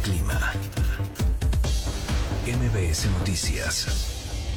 clima. MBS Noticias.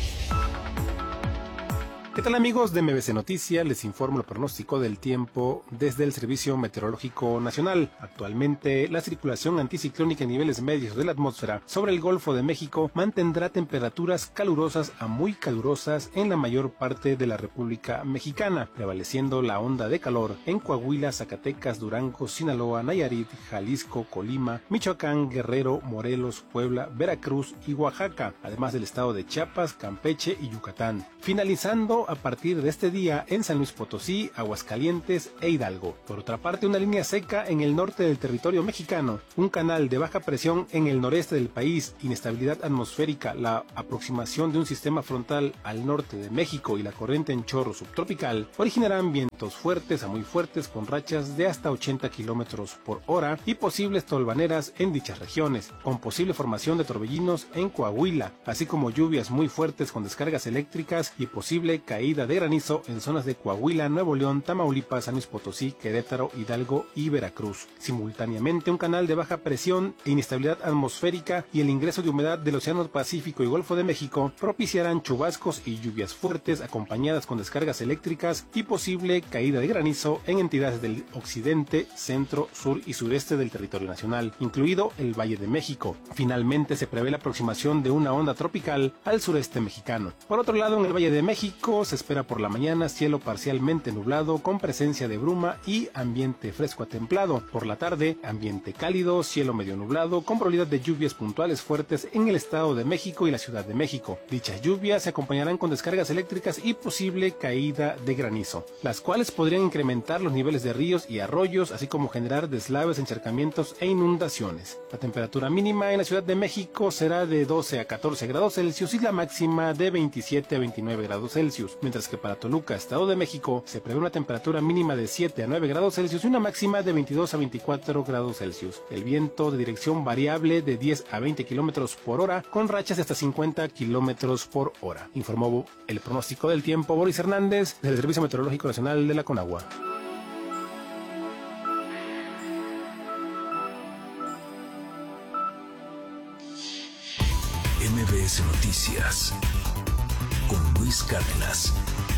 ¿Qué tal, amigos de MBS Noticias? Les informo el pronóstico del tiempo desde el Servicio Meteorológico Nacional. Actualmente, la circulación anticiclónica en niveles medios de la atmósfera sobre el Golfo de México mantendrá temperaturas calurosas a muy calurosas en la mayor parte de la República Mexicana, prevaleciendo la onda de calor en Coahuila, Zacatecas, Durango, Sinaloa, Nayarit, Jalisco, Colima, Michoacán, Guerrero, Morelos, Puebla, Veracruz y Oaxaca, además del estado de Chiapas, Campeche y Yucatán. Finalizando a partir de este día en San Luis Potosí, Aguascalientes e Hidalgo. Por otra parte, una línea seca en el norte del territorio mexicano, un canal de baja presión en el noreste del país, inestabilidad atmosférica, la aproximación de un sistema frontal al norte de México y la corriente en chorro subtropical originarán vientos fuertes a muy fuertes con rachas de hasta 80 kilómetros por hora y posibles tolvaneras en dichas regiones, con posible formación de torbellinos en Coahuila, así como lluvias muy fuertes con descargas eléctricas y posible caída de granizo en zonas de Coahuila, Nuevo León, Tamaulipas, San Luis Potosí, Querétaro, Hidalgo y Veracruz. Simultáneamente, un canal de baja presión e inestabilidad atmosférica y el ingreso de humedad del Océano Pacífico y Golfo de México propiciarán chubascos y lluvias fuertes acompañadas con descargas eléctricas y posible caída de granizo en entidades del occidente, centro, sur y sureste del territorio nacional, incluido el Valle de México. Finalmente, se prevé la aproximación de una onda tropical al sureste mexicano. Por otro lado, en el Valle de México se espera por la mañana cielo parcialmente nublado con presencia de bruma y ambiente fresco a templado. Por la tarde, ambiente cálido, cielo medio nublado con probabilidad de lluvias puntuales fuertes en el Estado de México y la Ciudad de México. Dichas lluvias se acompañarán con descargas eléctricas y posible caída de granizo, las cuales podrían incrementar los niveles de ríos y arroyos, así como generar deslaves, encharcamientos e inundaciones. La temperatura mínima en la Ciudad de México será de 12 a 14 grados Celsius y la máxima de 27 a 29 grados Celsius, mientras que para Toluca, Estado de México, se prevé una temperatura mínima de 7 a 9 grados Celsius y una máxima de 22 a 24 grados Celsius. El viento de dirección variable de 10 a 20 kilómetros por hora, con rachas de hasta 50 kilómetros por hora. Informó el pronóstico del tiempo Boris Hernández del Servicio Meteorológico Nacional de la Conagua. MBS Noticias con Luis Cárdenas.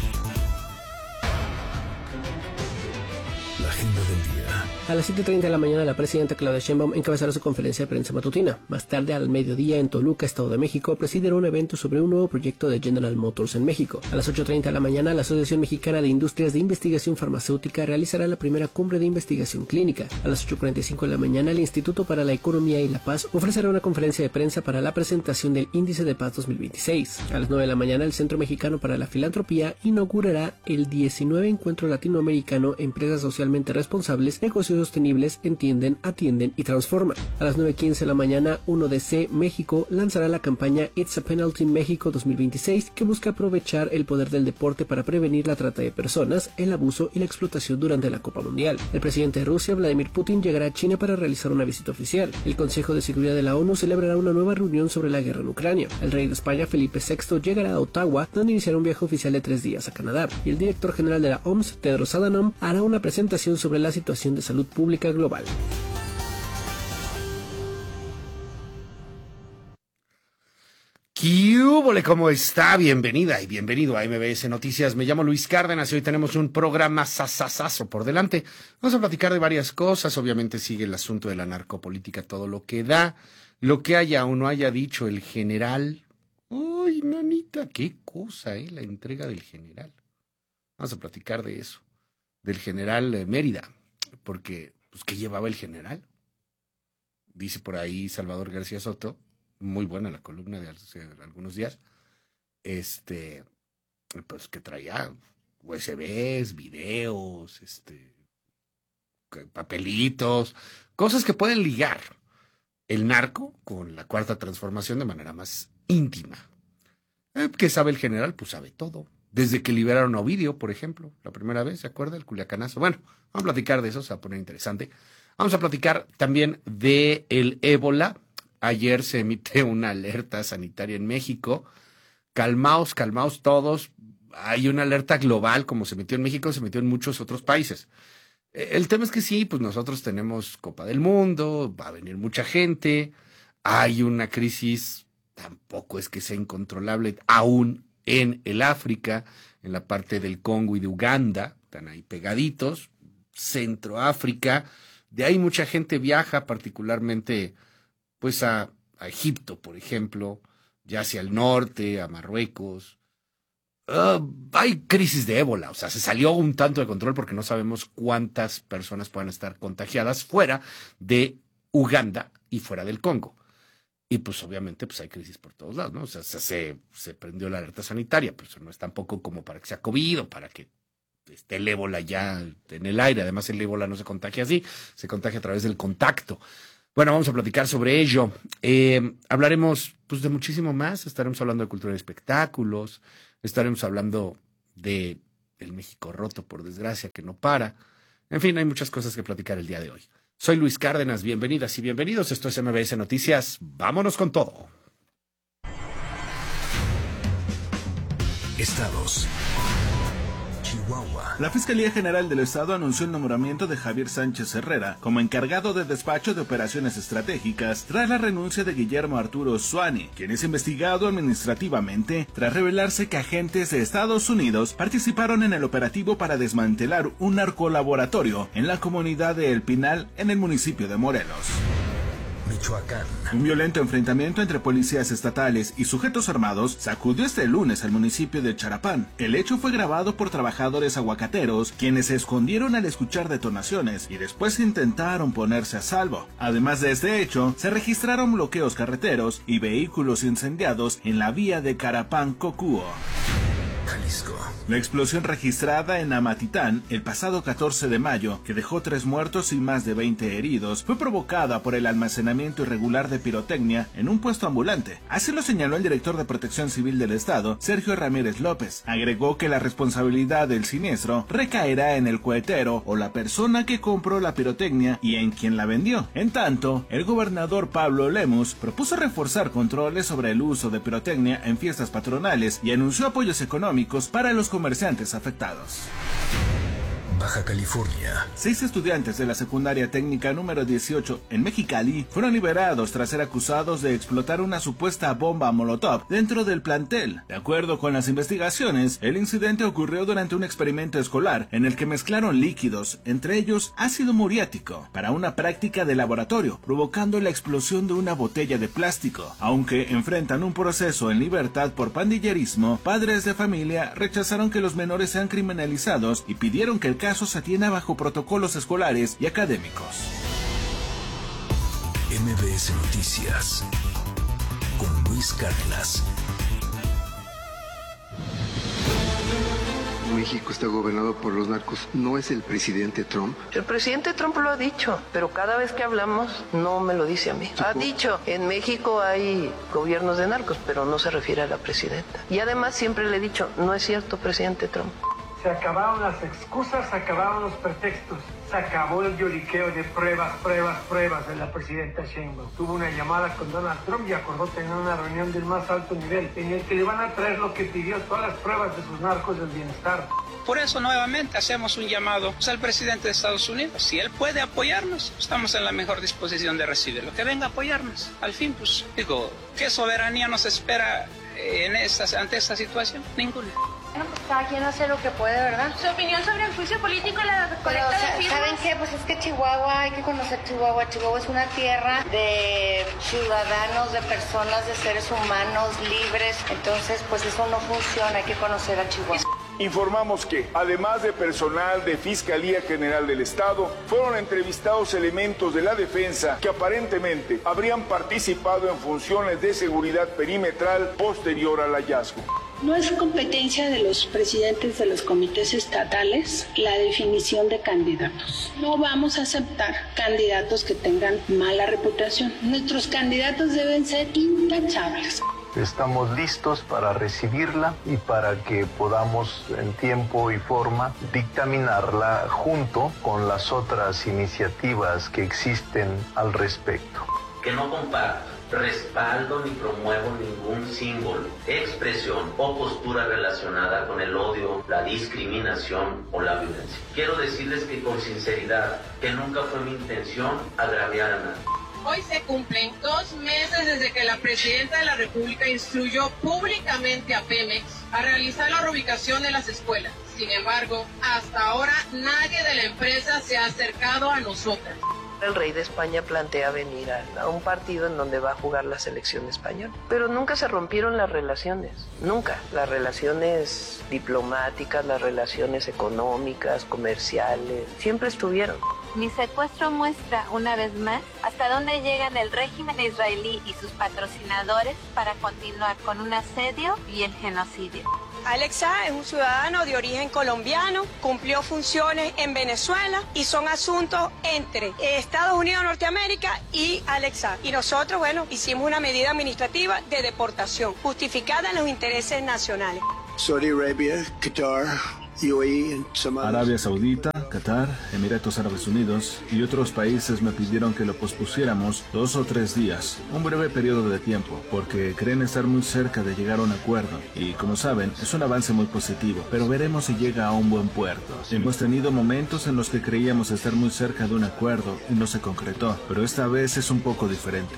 La agenda del día. A las 7:30 de la mañana, la presidenta Claudia Sheinbaum encabezará su conferencia de prensa matutina. Más tarde, al mediodía, en Toluca, Estado de México, presidirá un evento sobre un nuevo proyecto de General Motors en México. A las 8:30 de la mañana, la Asociación Mexicana de Industrias de Investigación Farmacéutica realizará la primera cumbre de investigación clínica. A las 8:45 de la mañana, el Instituto para la Economía y la Paz ofrecerá una conferencia de prensa para la presentación del Índice de Paz 2026. A las 9 de la mañana, el Centro Mexicano para la Filantropía inaugurará el 19 Encuentro Latinoamericano Empresas Socialmente Responsables, Negocios Sostenibles, Entienden, Atienden y Transforman. A las 9:15 de la mañana, 1DC México lanzará la campaña It's a Penalty México 2026, que busca aprovechar el poder del deporte para prevenir la trata de personas, el abuso y la explotación durante la Copa Mundial. El presidente de Rusia, Vladimir Putin, llegará a China para realizar una visita oficial. El Consejo de Seguridad de la ONU celebrará una nueva reunión sobre la guerra en Ucrania. El rey de España, Felipe VI, llegará a Ottawa, donde iniciará un viaje oficial de 3 días a Canadá. Y el director general de la OMS, Tedros Adhanom, hará una presentación sobre la situación de salud pública global. ¿Qué húbole? ¿Cómo está? Bienvenida y bienvenido a MBS Noticias. Me llamo Luis Cárdenas y hoy tenemos un programa sasasazo por delante. Vamos a platicar de varias cosas. Obviamente sigue el asunto de la narcopolítica, todo lo que da, lo que haya o no haya dicho el general. Uy, nanita, qué cosa, la entrega del general. Vamos a platicar de eso, del general Mérida, porque, pues, ¿qué llevaba el general? Dice por ahí Salvador García Soto, muy buena la columna de hace algunos días, pues que traía USBs, videos, papelitos, cosas que pueden ligar el narco con la Cuarta Transformación de manera más íntima. ¿Qué sabe el general? Pues sabe todo. Desde que liberaron a Ovidio, por ejemplo, la primera vez, ¿se acuerda? El culiacanazo. Bueno, vamos a platicar de eso, se va a poner interesante. Vamos a platicar también de el ébola. Ayer se emite una alerta sanitaria en México. Calmaos todos. Hay una alerta global, como se emitió en México, se emitió en muchos otros países. El tema es que sí, pues nosotros tenemos Copa del Mundo, va a venir mucha gente, hay una crisis, tampoco es que sea incontrolable, aún en el África, en la parte del Congo y de Uganda, están ahí pegaditos, Centroáfrica, de ahí mucha gente viaja, particularmente pues a Egipto, por ejemplo, ya hacia el norte, a Marruecos. Hay crisis de ébola, o sea, se salió un tanto de control porque no sabemos cuántas personas puedan estar contagiadas fuera de Uganda y fuera del Congo. Y pues obviamente pues hay crisis por todos lados, ¿no? O sea, se prendió la alerta sanitaria, pero eso no es tampoco como para que sea COVID o para que esté el ébola ya en el aire. Además el ébola no se contagia así, se contagia a través del contacto. Bueno, vamos a platicar sobre ello. Hablaremos pues de muchísimo más, estaremos hablando de cultura y espectáculos, estaremos hablando de el México roto, por desgracia, que no para. En fin, hay muchas cosas que platicar el día de hoy. Soy Luis Cárdenas, bienvenidas y bienvenidos. Esto es MBS Noticias. Vámonos con todo. Estados. Chihuahua. La Fiscalía General del Estado anunció el nombramiento de Javier Sánchez Herrera como encargado de despacho de operaciones estratégicas tras la renuncia de Guillermo Arturo Zuani, quien es investigado administrativamente tras revelarse que agentes de Estados Unidos participaron en el operativo para desmantelar un narcolaboratorio en la comunidad de El Pinal, en el municipio de Morelos. Michoacán. Un violento enfrentamiento entre policías estatales y sujetos armados sacudió este lunes al municipio de Charapán. El hecho fue grabado por trabajadores aguacateros, quienes se escondieron al escuchar detonaciones y después intentaron ponerse a salvo. Además de este hecho, se registraron bloqueos carreteros y vehículos incendiados en la vía de Carapán-Cocúo. Jalisco. La explosión registrada en Amatitán el pasado 14 de mayo, que dejó 3 muertos y más de 20 heridos, fue provocada por el almacenamiento irregular de pirotecnia en un puesto ambulante. Así lo señaló el director de Protección Civil del Estado, Sergio Ramírez López. Agregó que la responsabilidad del siniestro recaerá en el cohetero o la persona que compró la pirotecnia y en quien la vendió. En tanto, el gobernador Pablo Lemus propuso reforzar controles sobre el uso de pirotecnia en fiestas patronales y anunció apoyos económicos para los comerciantes afectados. Baja California. 6 estudiantes de la secundaria técnica número 18 en Mexicali fueron liberados tras ser acusados de explotar una supuesta bomba molotov dentro del plantel. De acuerdo con las investigaciones, el incidente ocurrió durante un experimento escolar en el que mezclaron líquidos, entre ellos ácido muriático, para una práctica de laboratorio, provocando la explosión de una botella de plástico. Aunque enfrentan un proceso en libertad por pandillerismo, padres de familia rechazaron que los menores sean criminalizados y pidieron que el caso se atienda bajo protocolos escolares y académicos. MBS Noticias con Luis Cárdenas. México está gobernado por los narcos. ¿No es el presidente Trump? El presidente Trump lo ha dicho, pero cada vez que hablamos no me lo dice a mí. Ha dicho, en México hay gobiernos de narcos, pero no se refiere a la presidenta. Y además siempre le he dicho, no es cierto, presidente Trump. Se acabaron las excusas, se acabaron los pretextos. Se acabó el lloriqueo de pruebas de la presidenta Sheinbaum. Tuvo una llamada con Donald Trump y acordó tener una reunión del más alto nivel en el que le van a traer lo que pidió, todas las pruebas de sus narcos del bienestar. Por eso nuevamente hacemos un llamado al presidente de Estados Unidos. Si él puede apoyarnos, estamos en la mejor disposición de recibirlo. Que venga a apoyarnos. Al fin, pues, digo, ¿qué soberanía nos espera ante esta situación? Ninguna. Bueno, pues cada quien hace lo que puede, ¿verdad? Su opinión sobre el juicio político y la recolecta de firmas. ¿Saben qué? Pues es que Chihuahua, hay que conocer Chihuahua. Chihuahua es una tierra de ciudadanos, de personas, de seres humanos libres. Entonces, pues eso no funciona, hay que conocer a Chihuahua. Informamos que, además de personal de Fiscalía General del Estado, fueron entrevistados elementos de la defensa que aparentemente habrían participado en funciones de seguridad perimetral posterior al hallazgo. No es competencia de los presidentes de los comités estatales la definición de candidatos. No vamos a aceptar candidatos que tengan mala reputación. Nuestros candidatos deben ser intachables. Estamos listos para recibirla y para que podamos en tiempo y forma dictaminarla junto con las otras iniciativas que existen al respecto. Que no comparto respaldo ni promuevo ningún símbolo, expresión o postura relacionada con el odio, la discriminación o la violencia. Quiero decirles que con sinceridad, que nunca fue mi intención agraviar a nadie. Hoy se cumplen 2 meses desde que la Presidenta de la República instruyó públicamente a Pemex a realizar la reubicación de las escuelas. Sin embargo, hasta ahora nadie de la empresa se ha acercado a nosotras. El rey de España plantea venir a un partido en donde va a jugar la selección española. Pero nunca se rompieron las relaciones, nunca. Las relaciones diplomáticas, las relaciones económicas, comerciales, siempre estuvieron. Mi secuestro muestra, una vez más, hasta dónde llegan el régimen israelí y sus patrocinadores para continuar con un asedio y el genocidio. Alexa es un ciudadano de origen colombiano, cumplió funciones en Venezuela y son asuntos entre Estados Unidos de Norteamérica y Alexa. Y nosotros, bueno, hicimos una medida administrativa de deportación, justificada en los intereses nacionales. Saudi Arabia, Qatar, UAE, Arabia Saudita, Qatar, Emiratos Árabes Unidos y otros países me pidieron que lo pospusiéramos 2 o 3 días, un breve periodo de tiempo, porque creen estar muy cerca de llegar a un acuerdo. Y como saben, es un avance muy positivo, pero veremos si llega a un buen puerto. Hemos tenido momentos en los que creíamos estar muy cerca de un acuerdo y no se concretó, pero esta vez es un poco diferente.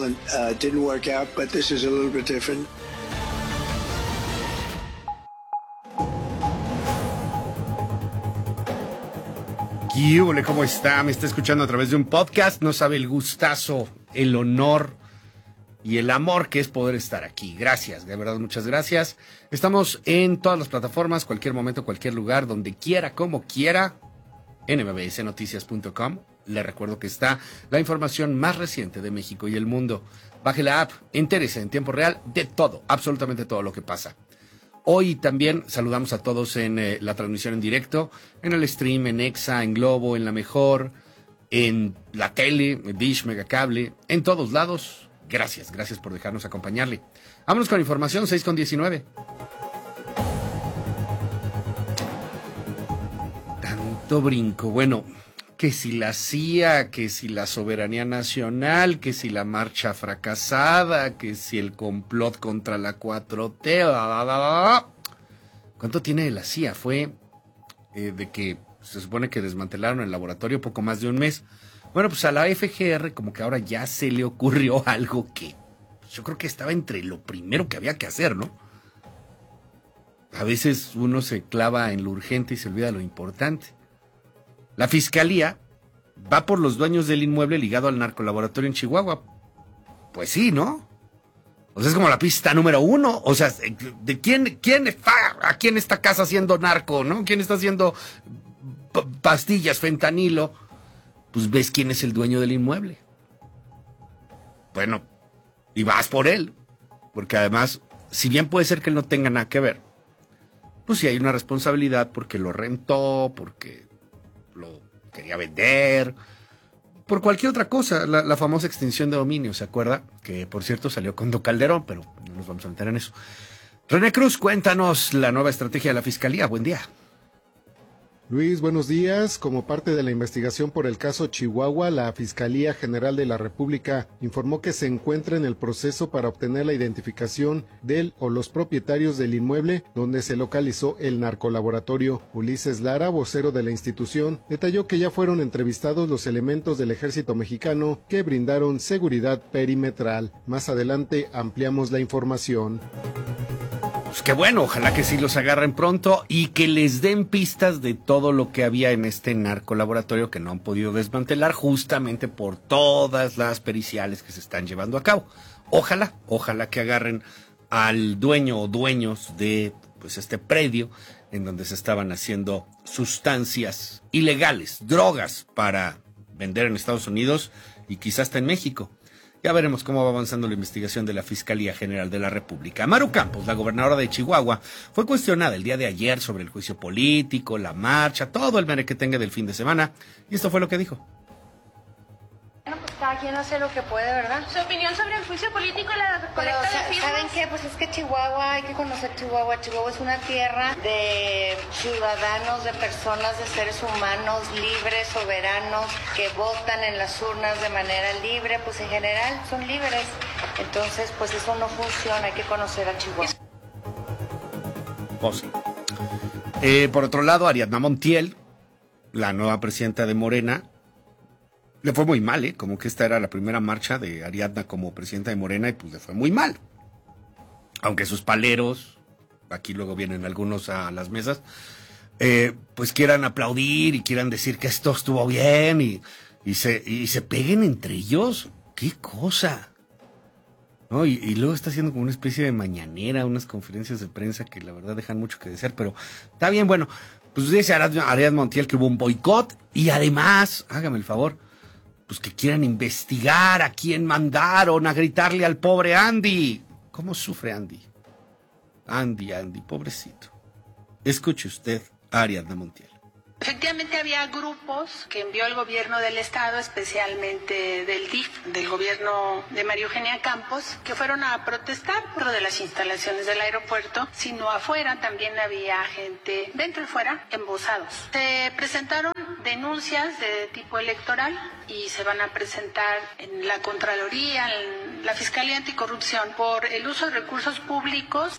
¿Cómo está? Me está escuchando a través de un podcast. No sabe el gustazo, el honor y el amor que es poder estar aquí. Gracias, de verdad, muchas gracias. Estamos en todas las plataformas, cualquier momento, cualquier lugar, donde quiera, como quiera, en mbsnoticias.com. Le recuerdo que está la información más reciente de México y el mundo. Baje la app, entérese en tiempo real de todo, absolutamente todo lo que pasa. Hoy también saludamos a todos en la transmisión en directo, en el stream, en Exa, en Globo, en La Mejor, en la tele, en Dish, Megacable, en todos lados. Gracias por dejarnos acompañarle. Vámonos con información, 6:19. Tanto brinco, bueno, que si la CIA, que si la soberanía nacional, que si la marcha fracasada, que si el complot contra la 4T. ¿Cuánto tiene de la CIA? Fue de que se supone que desmantelaron el laboratorio poco más de un mes. Bueno, pues a la FGR como que ahora ya se le ocurrió algo que yo creo que estaba entre lo primero que había que hacer, ¿no? A veces uno se clava en lo urgente y se olvida lo importante. La Fiscalía va por los dueños del inmueble ligado al narcolaboratorio en Chihuahua. Pues sí, ¿no? O sea, es como la pista número 1. O sea, ¿de quién está aquí en esta casa haciendo narco, no? ¿Quién está haciendo pastillas, fentanilo? Pues ves quién es el dueño del inmueble. Bueno, y vas por él. Porque además, si bien puede ser que él no tenga nada que ver, pues sí hay una responsabilidad porque lo rentó, porque lo quería vender, por cualquier otra cosa, la famosa extinción de dominio, ¿se acuerda? Que por cierto salió con Don Calderón, pero no nos vamos a meter en eso. René Cruz, cuéntanos la nueva estrategia de la Fiscalía. Buen día. Luis, buenos días. Como parte de la investigación por el caso Chihuahua, la Fiscalía General de la República informó que se encuentra en el proceso para obtener la identificación del o los propietarios del inmueble donde se localizó el narcolaboratorio. Ulises Lara, vocero de la institución, detalló que ya fueron entrevistados los elementos del Ejército Mexicano que brindaron seguridad perimetral. Más adelante ampliamos la información. Pues qué bueno, ojalá que sí los agarren pronto y que les den pistas de todo lo que había en este narcolaboratorio que no han podido desmantelar justamente por todas las periciales que se están llevando a cabo. Ojalá que agarren al dueño o dueños de pues este predio en donde se estaban haciendo sustancias ilegales, drogas para vender en Estados Unidos y quizás hasta en México. Ya veremos cómo va avanzando la investigación de la Fiscalía General de la República. Maru Campos, la gobernadora de Chihuahua, fue cuestionada el día de ayer sobre el juicio político, la marcha, todo el merequetengue del fin de semana. Y esto fue lo que dijo. Bueno, pues Cada quien hace lo que puede, ¿verdad? Su opinión sobre el juicio político y la recolecta de firmas. ¿Saben qué? Pues es que Chihuahua, hay que conocer Chihuahua. Chihuahua es una tierra de ciudadanos, de personas, de seres humanos libres, soberanos, que votan en las urnas de manera libre, pues en general son libres. Entonces, pues eso no funciona, hay que conocer a Chihuahua. Oh, sí. Por otro lado, Ariadna Montiel, la nueva presidenta de Morena, le fue muy mal, como que esta era la primera marcha de Ariadna como presidenta de Morena y pues le fue muy mal. Aunque sus paleros, aquí luego vienen algunos a las mesas, pues quieran aplaudir y quieran decir que esto estuvo bien y se peguen entre ellos. ¡Qué cosa! ¿No? Y luego está haciendo como una especie de mañanera, unas conferencias de prensa que la verdad dejan mucho que desear, pero está bien, bueno, pues dice Ariadna Montiel que hubo un boicot y además, hágame el favor, pues que quieran investigar a quién mandaron a gritarle al pobre Andy. ¿Cómo sufre Andy? Andy, pobrecito. Escuche usted a Ariadna Montiel. Efectivamente había grupos que envió el gobierno del estado, especialmente del DIF, del gobierno de María Eugenia Campos, que fueron a protestar dentro de las instalaciones del aeropuerto, sino afuera también había gente dentro y fuera embosados. Se presentaron denuncias de tipo electoral y se van a presentar en la Contraloría, en la Fiscalía Anticorrupción, por el uso de recursos públicos.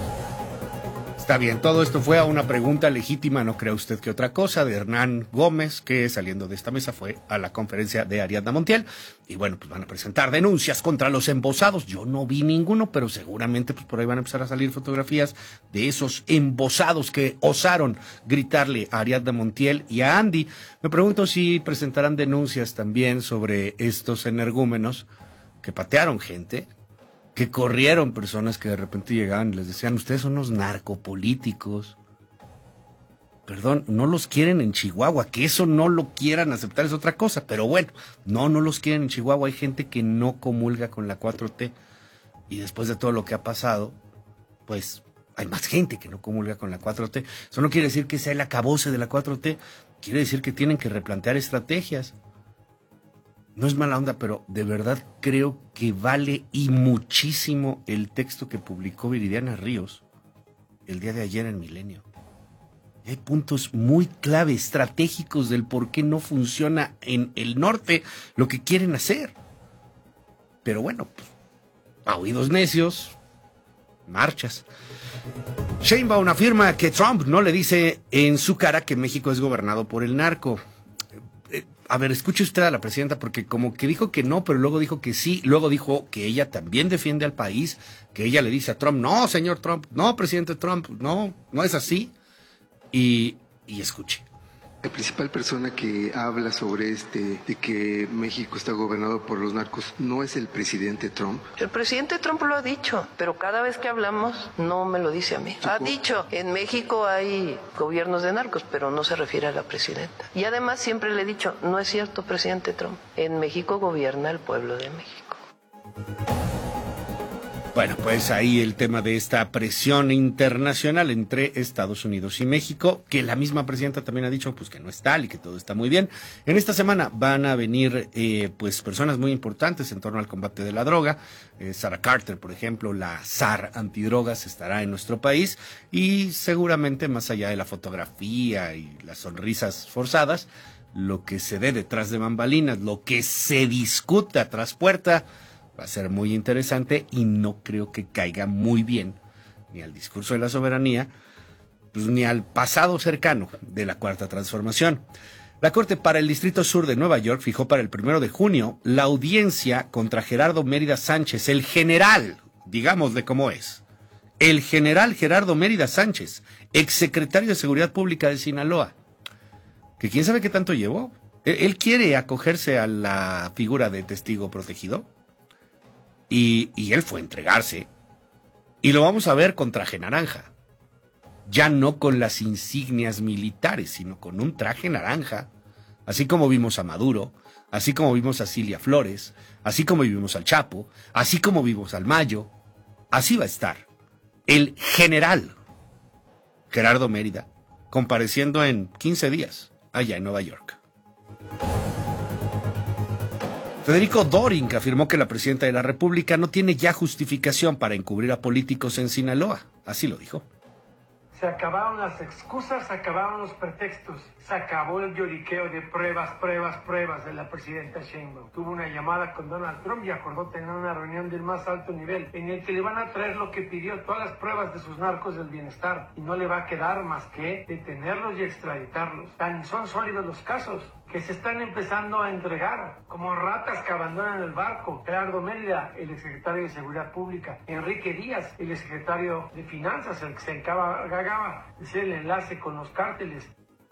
Está bien, todo esto fue a una pregunta legítima, no crea usted que otra cosa, de Hernán Gómez, que saliendo de esta mesa fue a la conferencia de Ariadna Montiel. Y bueno, pues van a presentar denuncias contra los embosados. Yo no vi ninguno, pero seguramente pues por ahí van a empezar a salir fotografías de esos embosados que osaron gritarle a Ariadna Montiel y a Andy. Me pregunto si presentarán denuncias también sobre estos energúmenos que patearon gente, que corrieron personas que de repente llegaban y les decían, ustedes son unos narcopolíticos. Perdón, no los quieren en Chihuahua, que eso no lo quieran aceptar es otra cosa, pero bueno, no los quieren en Chihuahua. Hay gente que no comulga con la 4T y después de todo lo que ha pasado, pues hay más gente que no comulga con la 4T. Eso no quiere decir que sea el acabose de la 4T, quiere decir que tienen que replantear estrategias. No es mala onda, pero de verdad creo que vale y muchísimo el texto que publicó Viridiana Ríos el día de ayer en Milenio. Y hay puntos muy clave, estratégicos del por qué no funciona en el norte lo que quieren hacer. Pero bueno, pues, a oídos necios, marchas. Sheinbaum afirma que Trump no le dice en su cara que México es gobernado por el narco. A ver, escuche usted a la presidenta, porque como que dijo que no, pero luego dijo que sí, luego dijo que ella también defiende al país, que ella le dice a Trump, no, señor Trump, no, presidente Trump, no es así. Y escuche. La principal persona que habla sobre de que México está gobernado por los narcos no es el presidente Trump. El presidente Trump lo ha dicho, pero cada vez que hablamos no me lo dice a mí. Ha dicho, en México hay gobiernos de narcos, pero no se refiere a la presidenta. Y además siempre le he dicho, no es cierto, presidente Trump. En México gobierna el pueblo de México. Bueno, pues ahí el tema de esta presión internacional entre Estados Unidos y México, que la misma presidenta también ha dicho pues que no es tal y que todo está muy bien. En esta semana van a venir pues personas muy importantes en torno al combate de la droga. Sarah Carter, por ejemplo, la zar antidrogas, estará en nuestro país y seguramente más allá de la fotografía y las sonrisas forzadas, lo que se dé detrás de bambalinas, lo que se discuta tras puerta, va a ser muy interesante y no creo que caiga muy bien ni al discurso de la soberanía, pues ni al pasado cercano de la Cuarta Transformación. La Corte para el Distrito Sur de Nueva York fijó para el 1 de junio la audiencia contra Gerardo Mérida Sánchez, el general, digámosle cómo es, el general Gerardo Mérida Sánchez, exsecretario de Seguridad Pública de Sinaloa, que quién sabe qué tanto llevó. Él quiere acogerse a la figura de testigo protegido. Y él fue a entregarse. Y lo vamos a ver con traje naranja. Ya no con las insignias militares, sino con un traje naranja. Así como vimos a Maduro, así como vimos a Cilia Flores, así como vimos al Chapo, así como vimos al Mayo. Así va a estar el general Gerardo Mérida compareciendo en 15 días allá en Nueva York. Federico Doring afirmó que la presidenta de la República no tiene ya justificación para encubrir a políticos en Sinaloa. Así lo dijo. Se acabaron las excusas, se acabaron los pretextos, se acabó el lloriqueo de pruebas de la presidenta Sheinbaum. Tuvo una llamada con Donald Trump y acordó tener una reunión del más alto nivel en el que le van a traer lo que pidió, todas las pruebas de sus narcos del bienestar, y no le va a quedar más que detenerlos y extraditarlos. Tan son sólidos los casos que se están empezando a entregar como ratas que abandonan el barco. Gerardo Mérida, el exsecretario de Seguridad Pública, Enrique Díaz, el exsecretario de Finanzas, el que se encargaba de hacer el enlace con los cárteles.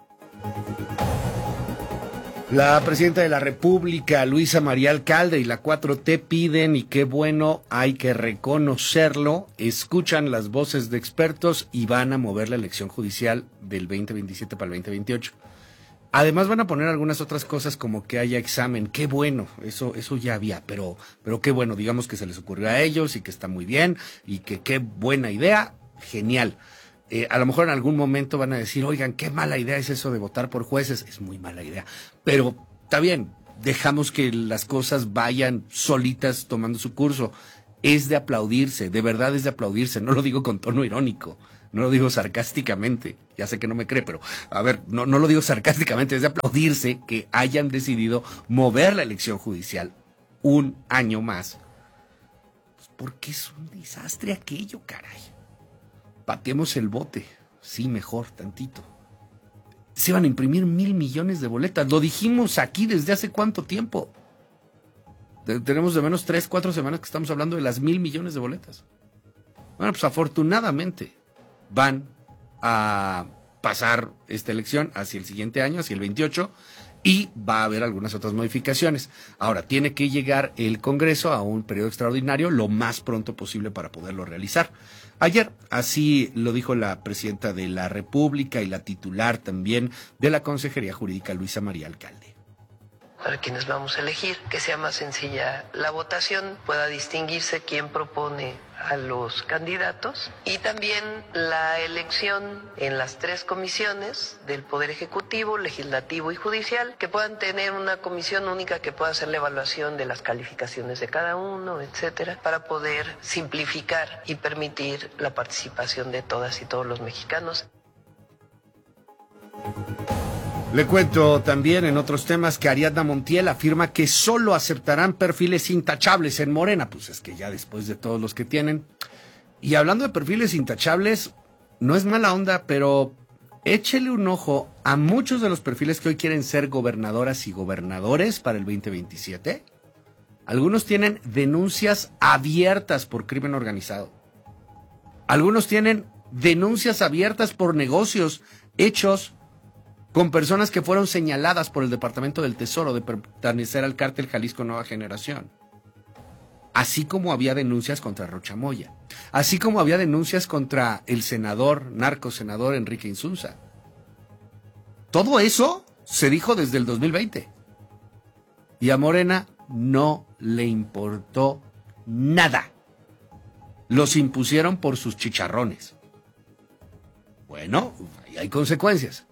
La presidenta de la República, Luisa María Alcalde, y la 4T piden, y qué bueno, hay que reconocerlo, escuchan las voces de expertos y van a mover la elección judicial del 2027 para el 2028. Además van a poner algunas otras cosas como que haya examen. Qué bueno, eso ya había, pero qué bueno, digamos que se les ocurrió a ellos y que está muy bien y que qué buena idea, genial. A lo mejor en algún momento van a decir, oigan, qué mala idea es eso de votar por jueces. Es muy mala idea, pero está bien, dejamos que las cosas vayan solitas tomando su curso. Es de aplaudirse, de verdad es de aplaudirse, no lo digo con tono irónico. No lo digo sarcásticamente, ya sé que no me cree, pero a ver, no lo digo sarcásticamente, es de aplaudirse que hayan decidido mover la elección judicial un año más. Pues porque es un desastre aquello, caray. Pateemos el bote, sí, mejor, tantito. Se van a imprimir 1,000 millones de boletas, lo dijimos aquí desde hace cuánto tiempo. Tenemos de menos 3-4 semanas que estamos hablando de las 1,000 millones de boletas. Bueno, pues afortunadamente van a pasar esta elección hacia el siguiente año, hacia el 28, y va a haber algunas otras modificaciones. Ahora, tiene que llegar el Congreso a un periodo extraordinario lo más pronto posible para poderlo realizar. Ayer, así lo dijo la presidenta de la República y la titular también de la Consejería Jurídica, Luisa María Alcalde. Para quienes vamos a elegir, que sea más sencilla la votación, pueda distinguirse quién propone a los candidatos, y también la elección en las 3 comisiones del Poder Ejecutivo, Legislativo y Judicial, que puedan tener una comisión única que pueda hacer la evaluación de las calificaciones de cada uno, etcétera, para poder simplificar y permitir la participación de todas y todos los mexicanos. Le cuento también en otros temas que Ariadna Montiel afirma que solo aceptarán perfiles intachables en Morena. Pues es que ya después de todos los que tienen. Y hablando de perfiles intachables, no es mala onda, pero échele un ojo a muchos de los perfiles que hoy quieren ser gobernadoras y gobernadores para el 2027. Algunos tienen denuncias abiertas por crimen organizado. Algunos tienen denuncias abiertas por negocios hechos con personas que fueron señaladas por el Departamento del Tesoro de pertenecer al cártel Jalisco Nueva Generación. Así como había denuncias contra Rocha Moya. Así como había denuncias contra el narcosenador Enrique Insunza. Todo eso se dijo desde el 2020. Y a Morena no le importó nada. Los impusieron por sus chicharrones. Bueno, ahí hay consecuencias.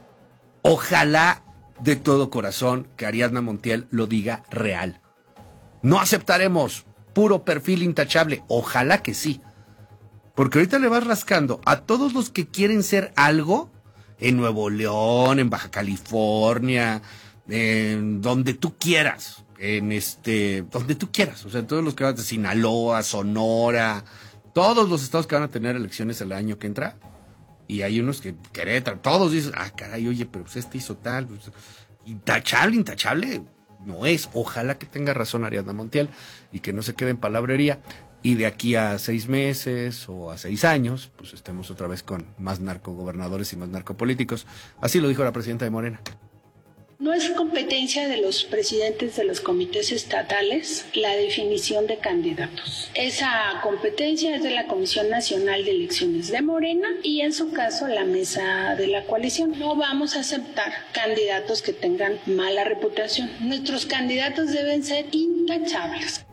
Ojalá de todo corazón que Ariadna Montiel lo diga real. No aceptaremos puro perfil intachable. Ojalá que sí. Porque ahorita le vas rascando a todos los que quieren ser algo en Nuevo León, en Baja California, en donde tú quieras, donde tú quieras. O sea, todos los que van de Sinaloa, Sonora, todos los estados que van a tener elecciones el año que entra. Y hay unos que Querétaro, todos dicen, caray, oye, pero pues hizo tal. Pues, intachable no es. Ojalá que tenga razón Ariadna Montiel y que no se quede en palabrería. Y de aquí a 6 meses o a 6 años, pues estemos otra vez con más narcogobernadores y más narcopolíticos. Así lo dijo la presidenta de Morena. No es competencia de los presidentes de los comités estatales la definición de candidatos. Esa competencia es de la Comisión Nacional de Elecciones de Morena y en su caso la mesa de la coalición. No vamos a aceptar candidatos que tengan mala reputación. Nuestros candidatos deben ser intachables.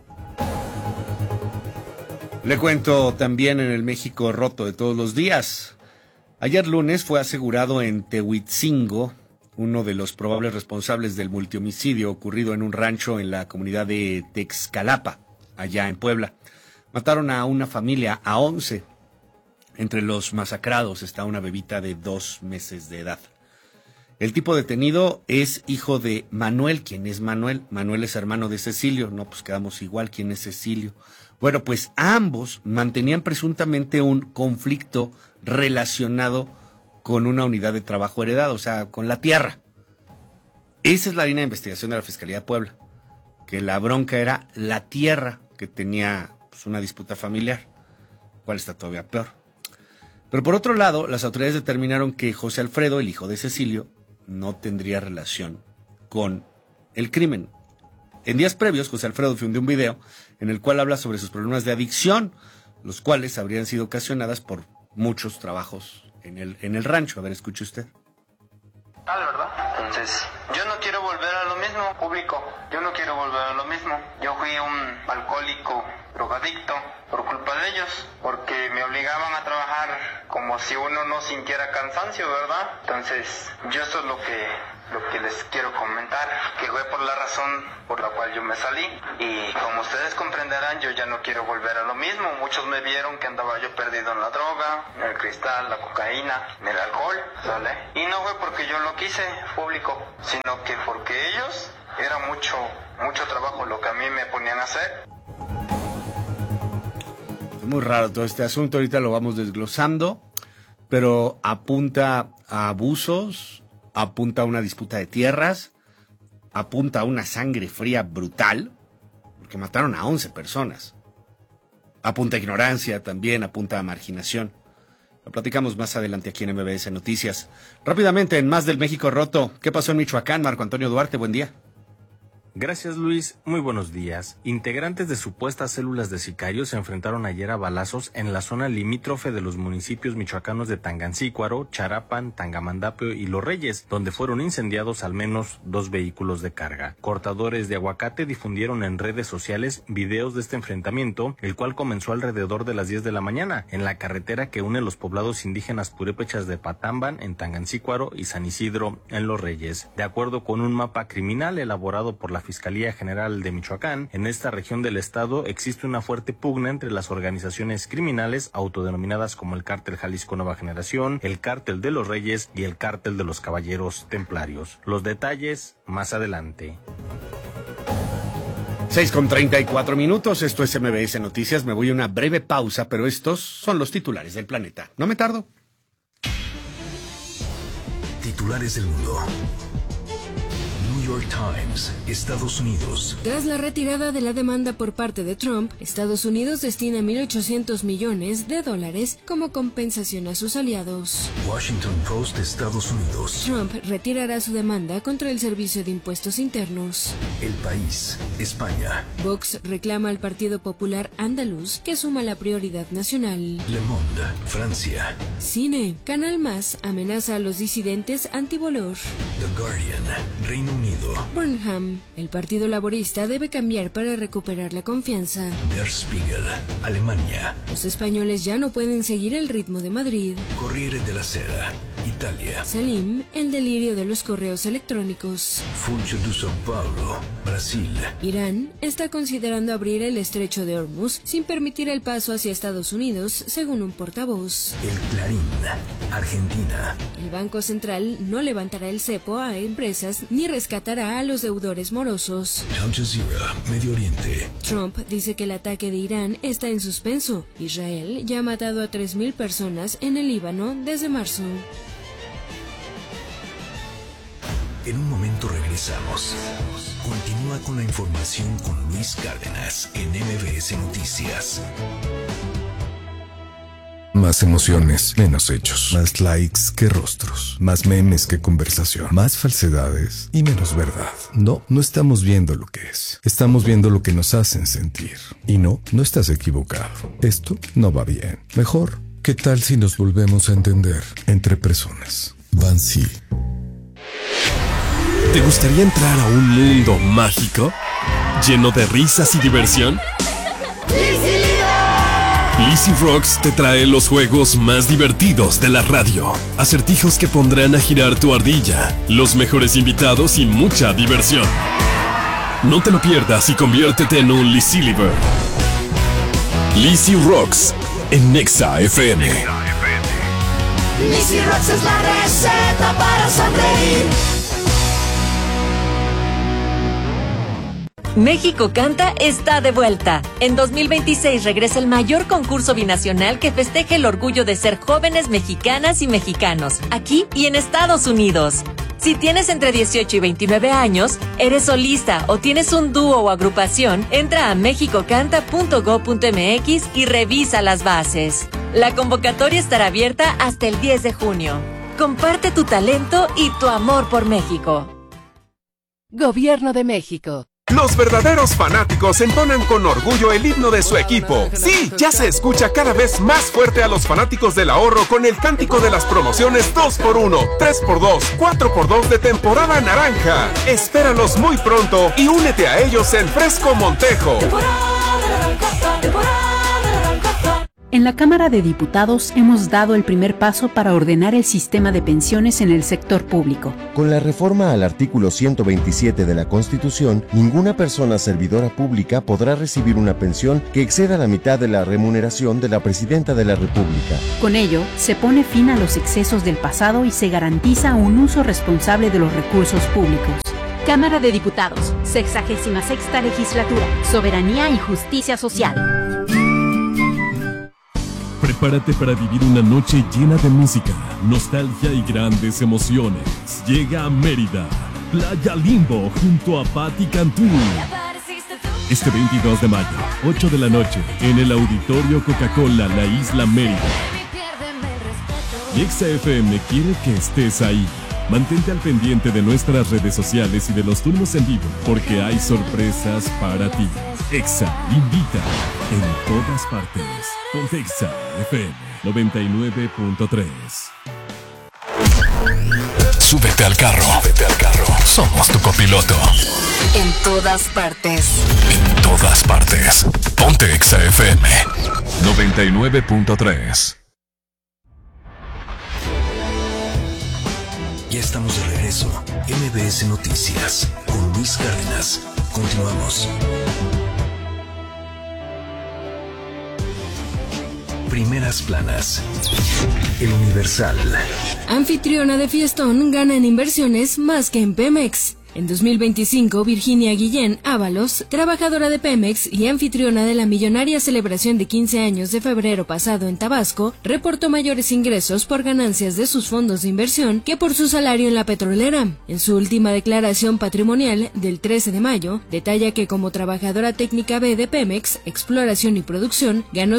Le cuento también en el México roto de todos los días. Ayer lunes fue asegurado en Tehuitzingo uno de los probables responsables del multihomicidio ocurrido en un rancho en la comunidad de Texcalapa, allá en Puebla. Mataron a una familia, a 11. Entre los masacrados está una bebita de 2 meses de edad. El tipo detenido es hijo de Manuel. ¿Quién es Manuel? Manuel es hermano de Cecilio. No, pues quedamos igual. ¿Quién es Cecilio? Bueno, pues ambos mantenían presuntamente un conflicto relacionado con una unidad de trabajo heredada, o sea, con la tierra. Esa es la línea de investigación de la Fiscalía de Puebla, que la bronca era la tierra, que tenía pues, una disputa familiar, cual está todavía peor. Pero por otro lado, las autoridades determinaron que José Alfredo, el hijo de Cecilio, no tendría relación con el crimen. En días previos, José Alfredo difundió un video en el cual habla sobre sus problemas de adicción, los cuales habrían sido ocasionadas por muchos trabajos en el rancho. A ver, escuche usted. ¿Verdad? Entonces, yo no quiero volver a lo mismo, público. Yo no quiero volver a lo mismo. Yo fui un alcohólico, drogadicto, por culpa de ellos, porque me obligaban a trabajar como si uno no sintiera cansancio, ¿verdad? Entonces, yo eso es lo que les quiero comentar, que fue por la razón por la cual yo me salí, y como ustedes comprenderán, yo ya no quiero volver a lo mismo. Muchos me vieron que andaba yo perdido en la droga, en el cristal, la cocaína, en el alcohol, ¿sale? Y no fue porque yo lo quise, público, sino que porque ellos, era mucho trabajo lo que a mí me ponían a hacer. Es muy raro todo este asunto, ahorita lo vamos desglosando, pero apunta a abusos, apunta a una disputa de tierras, apunta a una sangre fría brutal, porque mataron a 11 personas. Apunta a ignorancia también, apunta a marginación. Lo platicamos más adelante aquí en MBS Noticias. Rápidamente, en Más del México Roto, ¿qué pasó en Michoacán? Marco Antonio Duarte, buen día. Gracias, Luis. Muy buenos días. Integrantes de supuestas células de sicarios se enfrentaron ayer a balazos en la zona limítrofe de los municipios michoacanos de Tangancícuaro, Charapan, Tangamandapio y Los Reyes, donde fueron incendiados al menos 2 vehículos de carga. Cortadores de aguacate difundieron en redes sociales videos de este enfrentamiento, el cual comenzó alrededor de las 10 de la mañana, en la carretera que une los poblados indígenas purépechas de Patamban, en Tangancícuaro, y San Isidro, en Los Reyes. De acuerdo con un mapa criminal elaborado por la Fiscalía General de Michoacán, en esta región del estado existe una fuerte pugna entre las organizaciones criminales autodenominadas como el Cártel Jalisco Nueva Generación, el Cártel de los Reyes y el Cártel de los Caballeros Templarios. Los detalles más adelante. 6:34, esto es MBS Noticias. Me voy a una breve pausa, pero estos son los titulares del planeta. No me tardo. Titulares del mundo. New York Times, Estados Unidos. Tras la retirada de la demanda por parte de Trump, Estados Unidos destina $1.800 millones como compensación a sus aliados. Washington Post, Estados Unidos. Trump retirará su demanda contra el Servicio de Impuestos Internos. El País, España. Vox reclama al Partido Popular Andaluz que asuma la prioridad nacional. Le Monde, Francia. Cine. Canal Más amenaza a los disidentes anti-Volor. The Guardian, Reino Unido. Burnham. El Partido Laborista debe cambiar para recuperar la confianza. Der Spiegel, Alemania. Los españoles ya no pueden seguir el ritmo de Madrid. Corriere della Sera, Italia. Salim, el delirio de los correos electrónicos. Funcho de São Paulo, Brasil. Irán está considerando abrir el estrecho de Hormuz sin permitir el paso hacia Estados Unidos, según un portavoz. El Clarín, Argentina. El Banco Central no levantará el cepo a empresas ni rescatará a los deudores morosos. Al Jazeera, Medio Oriente. Trump dice que el ataque de Irán está en suspenso. Israel ya ha matado a 3.000 personas en el Líbano desde marzo. En un momento regresamos. Continúa con la información con Luis Cárdenas en MBS Noticias. Más emociones, menos hechos. Más likes que rostros. Más memes que conversación. Más falsedades y menos verdad. No estamos viendo lo que es. Estamos viendo lo que nos hacen sentir. Y no estás equivocado. Esto no va bien. Mejor, ¿qué tal si nos volvemos a entender entre personas? Bansi. ¿Te gustaría entrar a un mundo mágico? ¿Lleno de risas y diversión? Easy Rocks te trae los juegos más divertidos de la radio. Acertijos que pondrán a girar tu ardilla, los mejores invitados y mucha diversión. No te lo pierdas y conviértete en un Lizzy Liver. Easy Rocks en Nexa FM. Lizzy Rocks es la receta para sonreír. México Canta está de vuelta. En 2026 regresa el mayor concurso binacional que festeje el orgullo de ser jóvenes mexicanas y mexicanos, aquí y en Estados Unidos. Si tienes entre 18 y 29 años, eres solista o tienes un dúo o agrupación, entra a mexicocanta.go.mx y revisa las bases. La convocatoria estará abierta hasta el 10 de junio. Comparte tu talento y tu amor por México. Gobierno de México. Los verdaderos fanáticos entonan con orgullo el himno de su equipo. Sí, ya se escucha cada vez más fuerte a los fanáticos del ahorro con el cántico de las promociones 2x1, 3x2, 4x2 de temporada naranja. Espéralos muy pronto y únete a ellos en Fresco Montejo. En la Cámara de Diputados hemos dado el primer paso para ordenar el sistema de pensiones en el sector público. Con la reforma al artículo 127 de la Constitución, ninguna persona servidora pública podrá recibir una pensión que exceda la mitad de la remuneración de la Presidenta de la República. Con ello, se pone fin a los excesos del pasado y se garantiza un uso responsable de los recursos públicos. Cámara de Diputados, 66ª Legislatura, Soberanía y Justicia Social. Prepárate para vivir una noche llena de música, nostalgia y grandes emociones. Llega a Mérida, Playa Limbo, junto a Patti Cantú. Este 22 de mayo, 8 de la noche, en el Auditorio Coca-Cola, la Isla Mérida. Y Exa FM quiere que estés ahí. Mantente al pendiente de nuestras redes sociales y de los turnos en vivo, porque hay sorpresas para ti. Exa invita en todas partes. Ponte Exa FM 99.3. Súbete al carro. Súbete al carro. Somos tu copiloto. En todas partes. En todas partes. Ponte Exa FM 99.3. Ya estamos de regreso. MBS Noticias con Luis Cárdenas. Continuamos. Primeras planas. El Universal. Anfitriona de fiestón gana en inversiones más que en Pemex. En 2025, Virginia Guillén Ábalos, trabajadora de Pemex y anfitriona de la millonaria celebración de 15 años de febrero pasado en Tabasco, reportó mayores ingresos por ganancias de sus fondos de inversión que por su salario en la petrolera. En su última declaración patrimonial del 13 de mayo, detalla que como trabajadora técnica B de Pemex, Exploración y Producción, ganó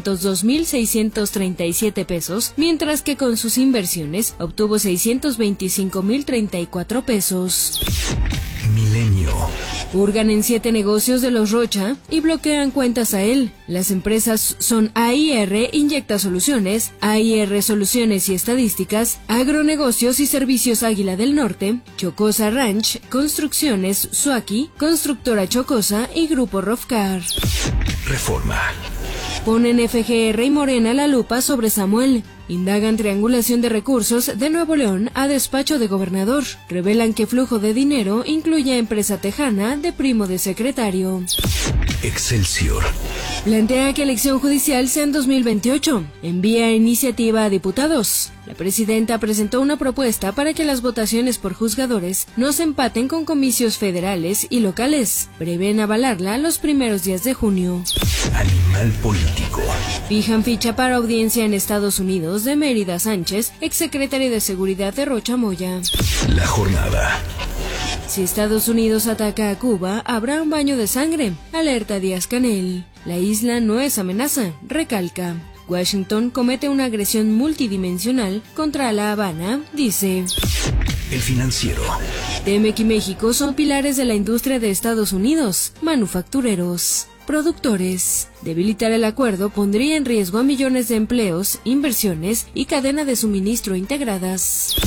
602,637 pesos, mientras que con sus inversiones obtuvo 625,034 pesos. Milenio. Hurgan en 7 negocios de los Rocha y bloquean cuentas a él. Las empresas son AIR Inyecta Soluciones, AIR Soluciones y Estadísticas, Agronegocios y Servicios Águila del Norte, Chocosa Ranch, Construcciones Suaki, Constructora Chocosa y Grupo Rofcar. Reforma. Ponen FGR y Morena la lupa sobre Samuel. Indagan triangulación de recursos de Nuevo León a despacho de gobernador. Revelan que flujo de dinero incluye a empresa tejana de primo de secretario. Excelsior. Plantea que elección judicial sea en 2028. Envía iniciativa a diputados. La presidenta presentó una propuesta para que las votaciones por juzgadores no se empaten con comicios federales y locales. Prevén avalarla los primeros días de junio. Animal político. Fijan ficha para audiencia en Estados Unidos de Mérida Sánchez, exsecretaria de Seguridad de Rocha Moya. La jornada. Si Estados Unidos ataca a Cuba, habrá un baño de sangre, alerta Díaz-Canel. La isla no es amenaza, recalca. Washington comete una agresión multidimensional contra La Habana, dice. El Financiero. TEMEC y México son pilares de la industria de Estados Unidos, manufactureros, productores. Debilitar el acuerdo pondría en riesgo a millones de empleos, inversiones y cadena de suministro integradas.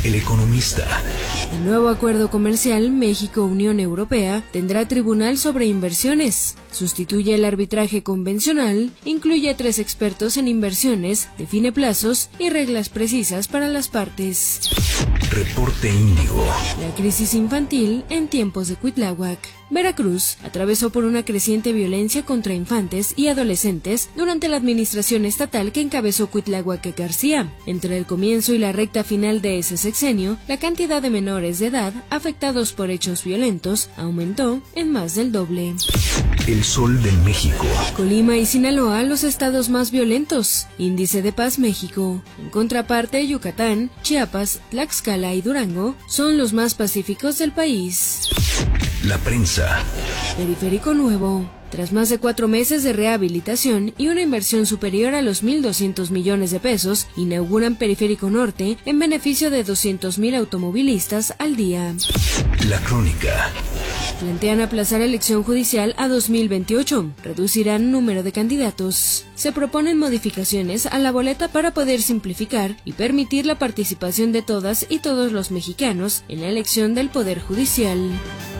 El Economista. El nuevo acuerdo comercial México-Unión Europea tendrá tribunal sobre inversiones. Sustituye el arbitraje convencional, incluye a 3 expertos en inversiones, define plazos y reglas precisas para las partes. Reporte Índigo. La crisis infantil en tiempos de Cuitláhuac. Veracruz atravesó por una creciente violencia contra infantes y adolescentes durante la administración estatal que encabezó Cuitláhuac García. Entre el comienzo y la recta final de ese sexenio, la cantidad de menores de edad afectados por hechos violentos aumentó en más del doble. El Sol de México. Colima y Sinaloa, los estados más violentos. Índice de Paz México. En contraparte, Yucatán, Chiapas, Tlaxcala y Durango son los más pacíficos del país. La prensa. Periférico nuevo. Tras más de 4 meses de rehabilitación y una inversión superior a los 1.200 millones de pesos, inauguran Periférico Norte en beneficio de 200,000 automovilistas al día. La Crónica. Plantean aplazar elección judicial a 2028. Reducirán número de candidatos. Se proponen modificaciones a la boleta para poder simplificar y permitir la participación de todas y todos los mexicanos en la elección del Poder Judicial.